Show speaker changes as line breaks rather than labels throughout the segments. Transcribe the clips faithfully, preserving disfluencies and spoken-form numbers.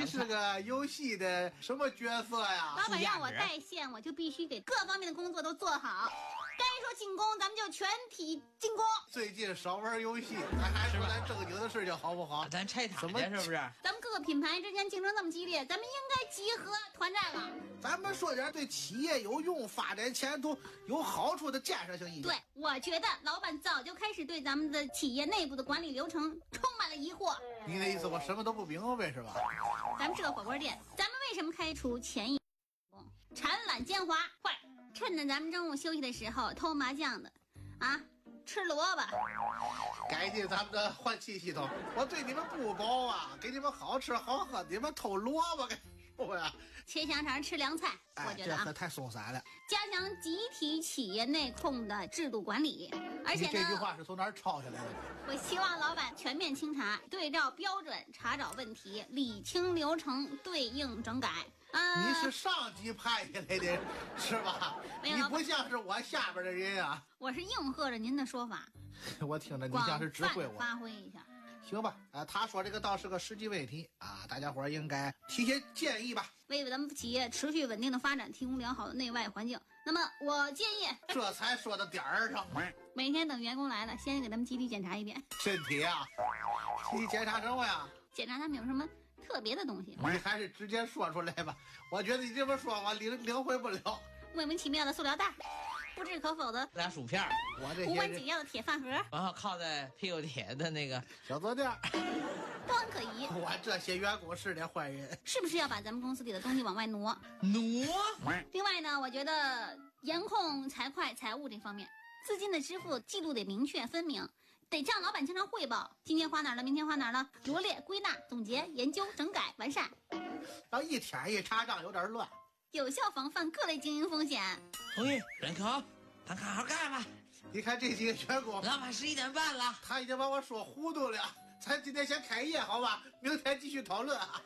你是个游戏的什么角色呀？
老板让我带线，我就必须给各方面的工作都做好。该说进攻，咱们就全体进攻。
最近少玩游戏，咱还说咱正经的事情好不好？
咱拆塔去是不是？
咱们各个品牌之间竞争这么激烈，咱们应该集合团战了。
咱们说点对企业有用、发展前途有好处的建设性意见。
对，我觉得老板早就开始对咱们的企业内部的管理流程充满了疑惑。
你的意思我什么都不明白是吧？
咱们是个火锅店，咱们为什么开除前一工？产揽奸猾，坏！趁着咱们中午休息的时候偷麻将的，啊，吃萝卜。
改进咱们的换气系统，我对你们不薄啊，给你们好吃好喝，你们偷萝卜干什么呀？
切香肠吃凉菜，
哎、
我觉得啊，
这可太松散了。
加强集体企业内控的制度管理，而且呢，
你这句话是从哪儿抄下来的？
我希望老板全面清查，对照标准查找问题，理清流程，对应整改。呃、
你是上级派下来的，是吧？你不像是我下边的人啊。
我是应和着您的说法，
我听着你像是指挥我。
发挥一下。
行吧，啊，他说这个倒是个实际问题啊，大家伙应该提些建议吧，
为咱们企业持续稳定的发展提供良好的内外环境。那么我建议，
这才说到点儿上。
每天等员工来了，先给他们集体检查一遍
身体啊，集体检查什么呀？
检查他们有什么特别的东西。
你还是直接说出来吧，我觉得你这么说我领领会不了。
莫名其妙的塑料袋，不置可否的
俩薯片，
我这
无关紧要的铁饭盒，
然后靠在屁股底下的那个
小坐垫，
都很可疑。
我这些员工是点坏人，
是不是要把咱们公司里的东西往外挪？
挪。
另外呢，我觉得严控财会财务这方面，资金的支付记录得明确分明，得向老板经常汇报，今天花哪儿了，明天花哪儿了，罗列、归纳、总结、研究、整改、完善。
要一天一查账有点乱，
有效防范各类经营风险。
同意，认可，咱看好干吧。
你看这几个员工，
老板十一点半了，
他已经把我说糊涂了。咱今天先开业好吧，明天继续讨论啊。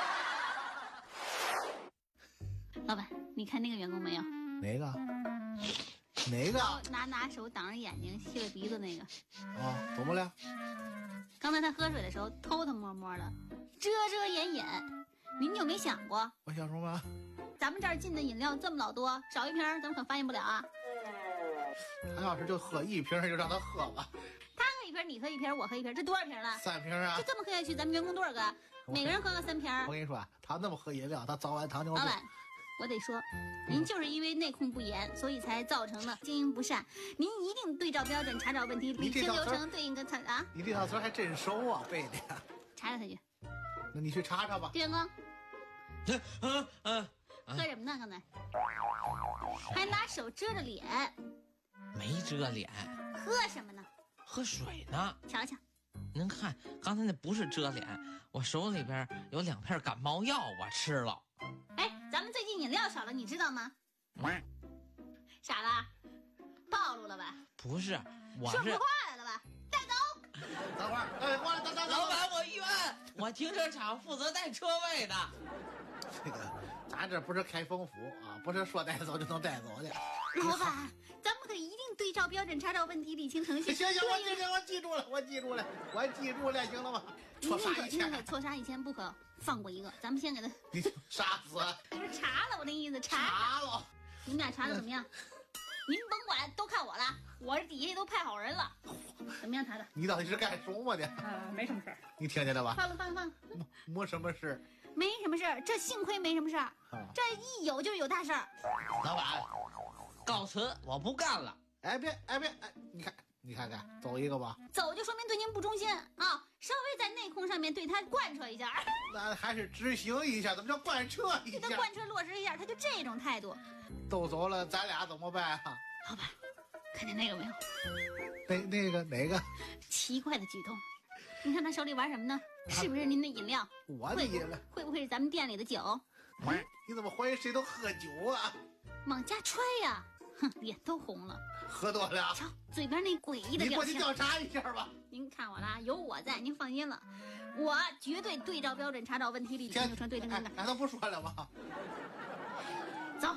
老板，你看那个员工没有？
哪个？哪个？
拿拿手挡着眼睛，吸了鼻子那个。
哦，怎么了？
刚才他喝水的时候偷偷摸摸的，遮遮掩掩。您有没想过？
我想什么？
咱们这儿进的饮料这么老多，少一瓶咱们可发现不了啊。
他要是就喝一瓶，就让他喝吧。
他喝一瓶，你喝一瓶，我喝一瓶，这多少瓶了？
三瓶啊！
就这么喝下去，咱们员工多少个？每个人喝个三瓶。
我跟你说，他那么喝饮料，他早晚糖尿病。
老板，我得说，您就是因为内控不严，所以才造成了经营不善。您一定对照标准查找问题，理清流程，对应跟他啊。
你这套词还真熟啊，背的。
查查他去。
那你去查查吧。
员工。
嗯嗯嗯。
喝什么呢？刚才还拿手遮着脸，
没遮脸。
喝什么呢？
喝水呢。
瞧瞧，
您看刚才那不是遮脸，我手里边有两片感冒药，我吃了。
哎，咱们最近饮料少了，你知道吗？傻了，暴露了吧？
不是，我是
说不出话来了吧？带走。
等会儿，哎，过来，等等。
老板，我冤，我停车场负责带车位的。
这个，咱这不是开封府啊，不是说带走就能带走的。
老板，咱们可一定对照标准查找问题，理清程序。
行行，我记住，我记住了，我记住了，我记住了，行了吧？错杀一千，
错杀一千，不可放过一个。咱们先给他，
你杀死。
不是查了，我那意思查
查了。
你们俩查的怎么样？您甭管，都看我了，我这底下都派好人了。怎么样查的？
你到底是干什么的？
啊，没什么事儿。
你听见了吧？
放了放放。
没什么事。
没什么事儿，这幸亏没什么事儿，啊、这一有就是有大事儿。
老板，告辞，我不干了。
哎别哎别哎，你看你看看，走一个吧。
走就说明对您不忠心啊，稍微在内控上面对他贯彻一下。
那还是执行一下，怎么叫贯彻一下？
对他贯彻落实一下，他就这种态度。
都走了，咱俩怎么办啊？
老板，看见那个没有？
那那个哪个？
奇怪的举动。你看他手里玩什么呢？是不是您的饮料？
我的饮料
会不会是咱们店里的酒？
你怎么怀疑谁都喝酒啊？
往家揣呀！哼，脸都红了。
喝多了？
瞧嘴边那诡异的表情。
你过去调查一下吧。
您看我啦，有我在，您放心了，我绝对对照标准查找问题，理清流程，对症下药。
俺都不说了吧？
走。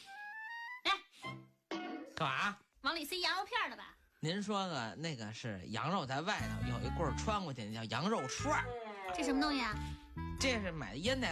哎，
干嘛？
往里塞羊肉片了吧？
您说个那个是羊肉在外头有一棍儿穿过去，那叫羊肉串。
这什么东西啊？
这是买的烟袋。